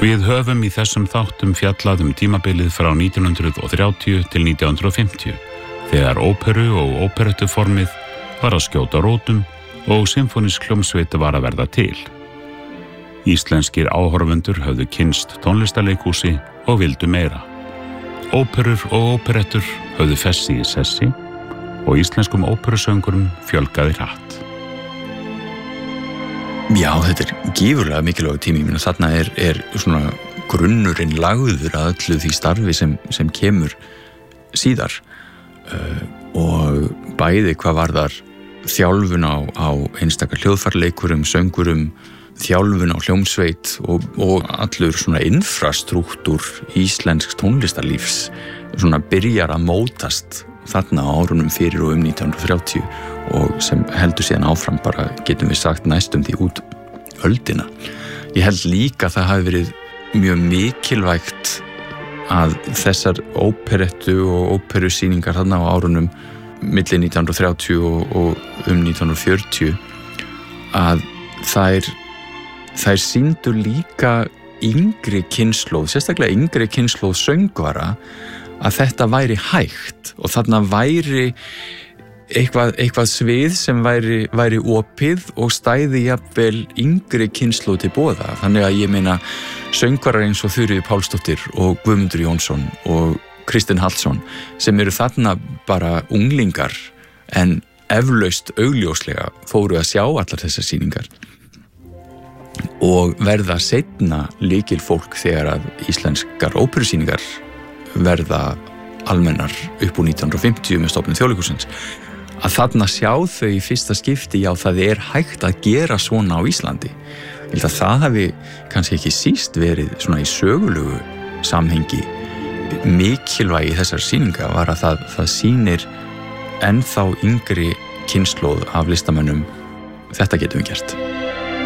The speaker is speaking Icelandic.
Við höfum í þessum þáttum fjallað tímabilið frá 1930 til 1950, þegar óperu og óperettuformið var að skjóta rótum og symfónísk hljómsveit var að verða til. Íslenskir áhorfendur höfðu kynnst tónlistarleikhúsi og vildu meira. Óperur og óperettur höfðu fessi í sessi og íslenskum óperusöngurum fjölgaði hratt. Já, þetta gífurlega mikilvægur tími. Þarna er svona grunnurinn lagður að öllu því starfi sem kemur síðar og bæði hvað varðar þjálfun á einstakar hljóðfæraleikurum, söngurum, þjálfun á hljómsveit og allur svona infrastruktúr íslensks tónlistarlífs svona byrjar að mótast þarna á árunum fyrir og 1930 og sem heldur síðan áfram bara, getum við sagt, næstum því út öldina. Ég held líka að það hafi verið mjög mikilvægt að þessar óperettu og óperusýningar þarna á árunum milli 1930 og 1940 að þær sýndu líka yngri kynslóð, sérstaklega yngri kynslóð söngvara að þetta væri hægt og þarna væri eitthvað svið sem væri opið og stæði jafnvel yngri kynslóð til boða. Þannig að ég meina söngvarar eins og Þuríður Pálsdóttir og Guðmundur Jónsson og Kristinn Hallsson sem eru þarna bara unglingar en eflaust augljóslega fóru að sjá allar þessar sýningar og verða seinna lykilfólk þegar að íslenskar óperusýningar verða almennar upp úr 1950 með stofnun Þjóðleikhússins. Að þarna sjá þau í fyrsta skipti, já, það hægt að gera svona á Íslandi. Ég held að það hafi kannski ekki síst verið svona í sögulegu samhengi mikilvægi þessar sýninga var að það sýnir ennþá yngri kynslóð af listamönnum þetta getum við gert.